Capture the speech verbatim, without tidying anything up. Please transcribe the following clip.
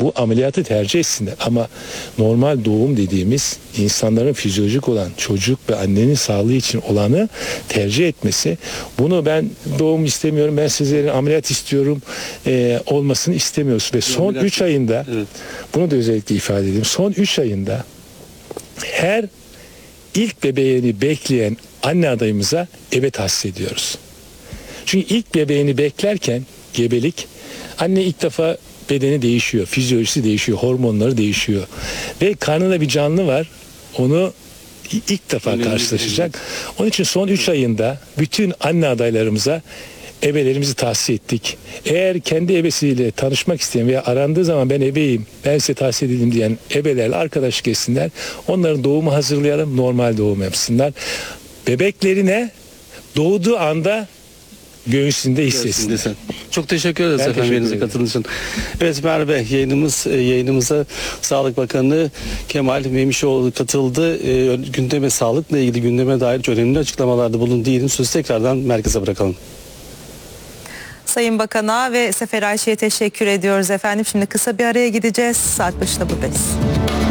bu ameliyatı tercih etsinler. Ama normal doğum dediğimiz insanların fizyolojik olan çocuk ve annenin sağlığı için olanı tercih etmesi. Bunu ben doğum istemiyorum, ben sizlerin ameliyat istiyorum e, olmasını istemiyoruz. Ve son üç ayında, evet, bunu da özellikle ifade edeyim. Son üç ayında her ilk bebeğini bekleyen anne adayımıza ebe tahsis ediyoruz. Çünkü ilk bebeğini beklerken gebelik, anne ilk defa bedeni değişiyor, fizyolojisi değişiyor, hormonları değişiyor. Ve karnında bir canlı var, onu ilk defa önemli karşılaşacak. Onun için son üç ayında bütün anne adaylarımıza ebelerimizi tahsis ettik. Eğer kendi ebesiyle tanışmak isteyen veya arandığı zaman ben ebeyim, ben size tahsis edildim diyen ebelerle arkadaşlık etsinler. Onların doğumu hazırlayalım, normal doğum yapsınlar. Bebeklerine doğduğu anda göğsünde hissetsinler. Çok teşekkür ederiz ben efendim yerinize katıldığınız için. Evet Merve, yayınımız yayınımıza Sağlık Bakanı Kemal Memişoğlu katıldı. E, gündeme, sağlıkla ilgili gündeme dair önemli açıklamalarda bulundu diyelim. Sözü tekrardan merkeze bırakalım. Sayın Bakan'a ve Sefer Ayşe'ye teşekkür ediyoruz efendim. Şimdi kısa bir araya gideceğiz. Saat başında buradayız.